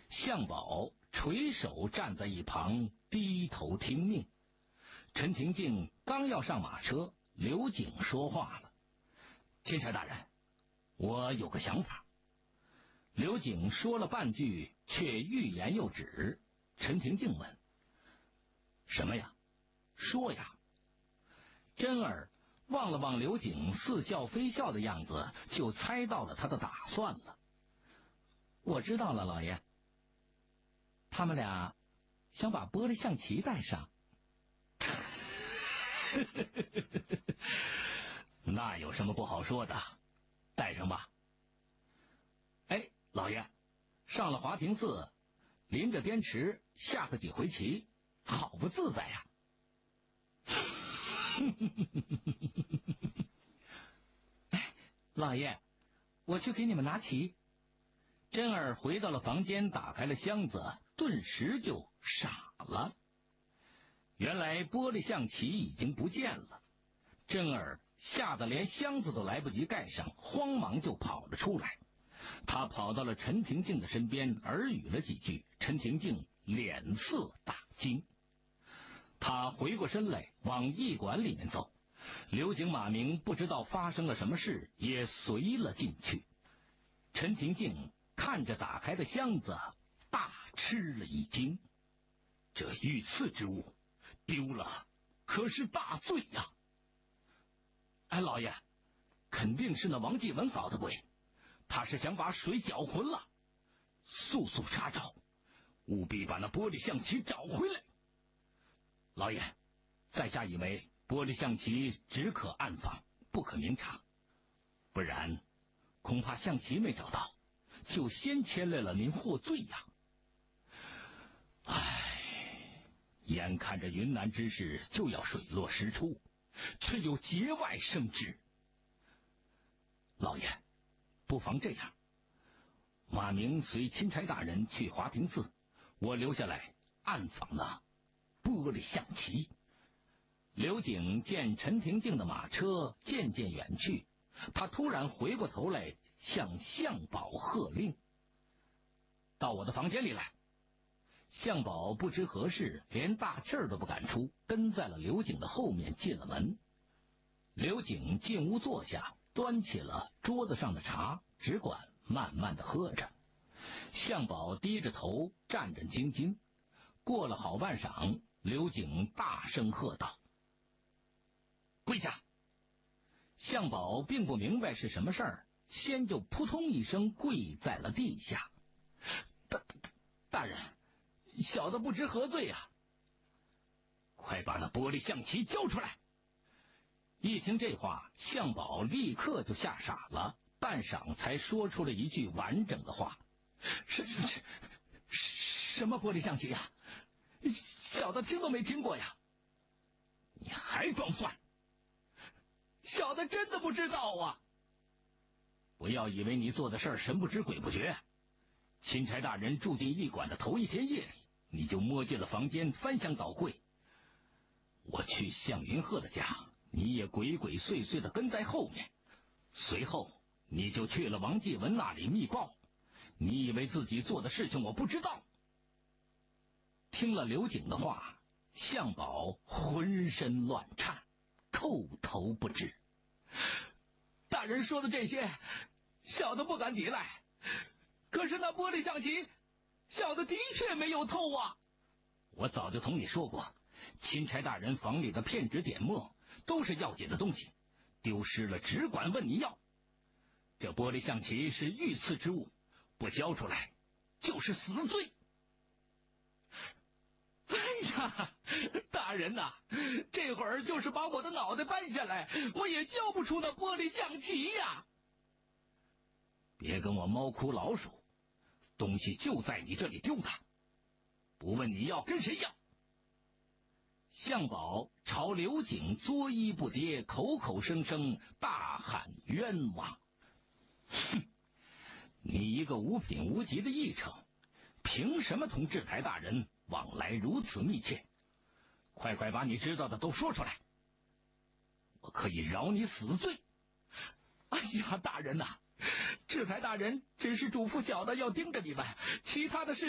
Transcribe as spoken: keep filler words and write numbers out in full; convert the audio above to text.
向宝垂手站在一旁，低头听命。陈廷敬刚要上马车，刘瑾说话了：“钦差大人，我有个想法。”刘瑾说了半句，却欲言又止。陈廷敬问：“什么呀？说呀！”真儿望了望刘瑾似笑非笑的样子，就猜到了他的打算了。我知道了，老爷。他们俩想把玻璃象棋带上。 那有什么不好说的？带上吧。 哎，老爷，上了华亭寺，临着滇池下个几回棋，好不自在呀、啊！哎，老爷，我去给你们拿棋。真儿回到了房间，打开了箱子，顿时就傻了。原来玻璃象棋已经不见了。真儿吓得连箱子都来不及盖上，慌忙就跑了出来。他跑到了陈廷敬的身边，耳语了几句。陈廷敬脸色大惊，他回过身来往驿馆里面走。刘景马明不知道发生了什么事，也随了进去。陈廷敬看着打开的箱子，大吃了一惊。这御赐之物丢了，可是大罪呀、啊！哎，老爷，肯定是那王继文搞的鬼，他是想把水搅浑了。速速查找，务必把那玻璃象棋找回来。老爷，在下以为玻璃象棋只可暗访，不可明察，不然恐怕象棋没找到，就先牵来了您获罪呀。唉，眼看着云南之事就要水落石出，却又节外生枝。老爷，不妨这样，马明随钦差大人去华亭寺，我留下来暗访那玻璃象棋。刘景见陈廷敬的马车渐渐远去，他突然回过头来向向宝喝令：“到我的房间里来。”向宝不知何事，连大气儿都不敢出，跟在了刘景的后面进了门。刘景进屋坐下，端起了桌子上的茶，只管慢慢的喝着。向宝低着头，战战兢兢。过了好半晌，刘景大声喝道：“跪下！”向宝并不明白是什么事儿，先就扑通一声跪在了地下。大大人，小的不知何罪啊！快把那玻璃象棋交出来！一听这话，向宝立刻就吓傻了，半晌才说出了一句完整的话：“是是是，什么玻璃象棋呀？小的听都没听过呀！”你还装蒜！小的真的不知道啊！不要以为你做的事儿神不知鬼不觉。钦差大人住进驿馆的头一天夜里，你就摸进了房间，翻箱倒柜。我去向云鹤的家，你也鬼鬼祟祟的跟在后面。随后你就去了王继文那里密报。你以为自己做的事情我不知道？听了刘景的话，向宝浑身乱颤，叩头不止。大人说的这些，小的不敢抵赖。可是那玻璃象棋，小的的确没有偷啊！我早就同你说过，钦差大人房里的片纸点墨都是要紧的东西，丢失了只管问你要。这玻璃象棋是御赐之物，不交出来就是死罪。哎呀，大人呐、啊，这会儿就是把我的脑袋掰下来，我也交不出那玻璃象棋呀！别跟我猫哭老鼠，东西就在你这里丢的，不问你要跟谁要。向宝朝刘景作揖不跌，口口声声大喊冤枉。哼，你一个无品无级的驿丞，凭什么同制台大人往来如此密切？快快把你知道的都说出来，我可以饶你死罪。哎呀，大人呐、啊，制台大人只是嘱咐小的要盯着你们，其他的事